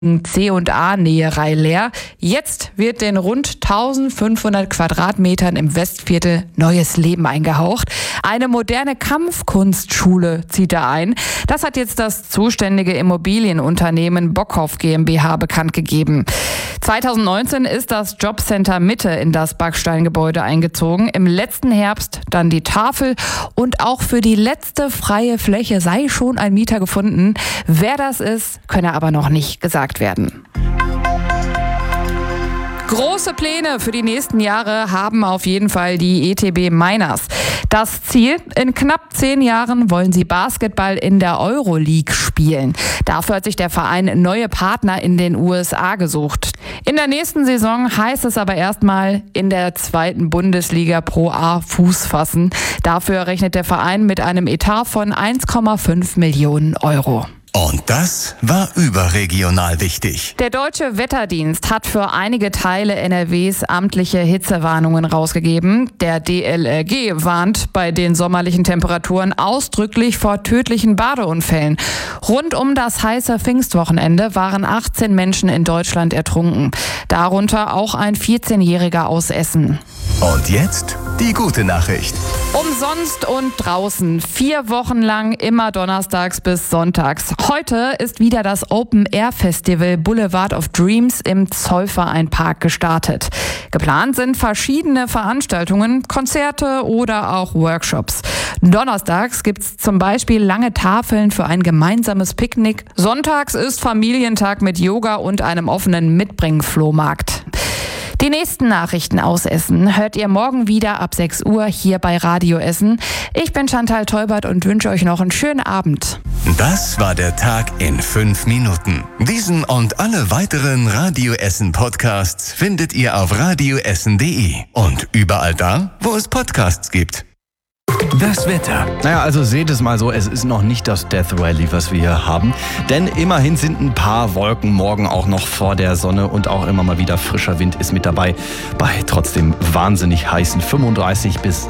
C&A-Näherei leer. Jetzt wird den rund 1500 Quadratmetern im Westviertel neues Leben eingehaucht. Eine moderne Kampfkunstschule zieht da ein. Das hat jetzt das zuständige Immobilienunternehmen Bockhoff GmbH bekannt gegeben. 2019 ist das Jobcenter Mitte in das Backsteingebäude eingezogen. Im letzten Herbst dann die Tafel und auch für die letzte freie Fläche sei schon ein Mieter gefunden. Wer das ist, könne aber noch nicht gesagt werden. Große Pläne für die nächsten Jahre haben auf jeden Fall die ETB Miners. Das Ziel: in knapp 10 Jahren wollen sie Basketball in der Euroleague spielen. Dafür hat sich der Verein neue Partner in den USA gesucht. In der nächsten Saison heißt es aber erstmal in der 2. Bundesliga Pro A Fuß fassen. Dafür rechnet der Verein mit einem Etat von 1,5 Millionen Euro. Und das war überregional wichtig. Der Deutsche Wetterdienst hat für einige Teile NRWs amtliche Hitzewarnungen rausgegeben. Der DLRG warnt bei den sommerlichen Temperaturen ausdrücklich vor tödlichen Badeunfällen. Rund um das heiße Pfingstwochenende waren 18 Menschen in Deutschland ertrunken. Darunter auch ein 14-Jähriger aus Essen. Und jetzt die gute Nachricht. Umsonst und draußen. 4 Wochen lang immer donnerstags bis sonntags. Heute ist wieder das Open-Air-Festival Boulevard of Dreams im Zollverein-Park gestartet. Geplant sind verschiedene Veranstaltungen, Konzerte oder auch Workshops. Donnerstags gibt's zum Beispiel lange Tafeln für ein gemeinsames Picknick. Sonntags ist Familientag mit Yoga und einem offenen Mitbringen-Flohmarkt. Die nächsten Nachrichten aus Essen hört ihr morgen wieder ab 6 Uhr hier bei Radio Essen. Ich bin Chantal Teubert und wünsche euch noch einen schönen Abend. Das war der Tag in 5 Minuten. Diesen und alle weiteren Radio Essen Podcasts findet ihr auf radioessen.de und überall da, wo es Podcasts gibt. Das Wetter. Naja, also seht es mal so, es ist noch nicht das Death Rally, was wir hier haben. Denn immerhin sind ein paar Wolken morgen auch noch vor der Sonne und auch immer mal wieder frischer Wind ist mit dabei. Bei trotzdem wahnsinnig heißen 35 bis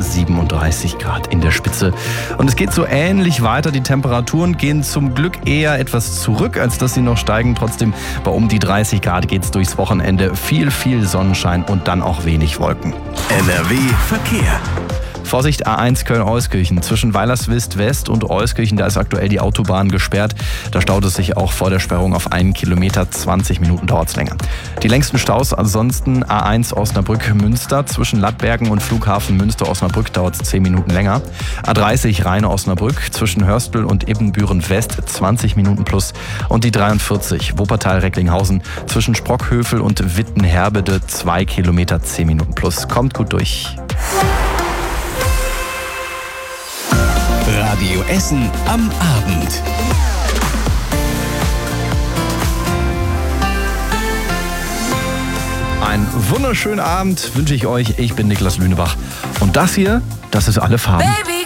37 Grad in der Spitze. Und es geht so ähnlich weiter. Die Temperaturen gehen zum Glück eher etwas zurück, als dass sie noch steigen. Trotzdem bei um die 30 Grad geht es durchs Wochenende. Viel Sonnenschein und dann auch wenig Wolken. NRW Verkehr. Vorsicht, A1 Köln-Euskirchen. Zwischen Weilerswist West und Euskirchen, da ist aktuell die Autobahn gesperrt. Da staut es sich auch vor der Sperrung auf 1 Kilometer. 20 Minuten dauert es länger. Die längsten Staus ansonsten A1 Osnabrück-Münster. Zwischen Lattbergen und Flughafen Münster-Osnabrück dauert es 10 Minuten länger. A30 Rheine-Osnabrück. Zwischen Hörstel und Ibbenbüren West 20 Minuten plus. Und die 43 Wuppertal-Recklinghausen. Zwischen Sprockhövel und Wittenherbede 2 Kilometer 10 Minuten plus. Kommt gut durch. Radio Essen am Abend. Einen wunderschönen Abend wünsche ich euch. Ich bin Niklas Lünebach. Und das hier, das ist Alle Farben. Baby.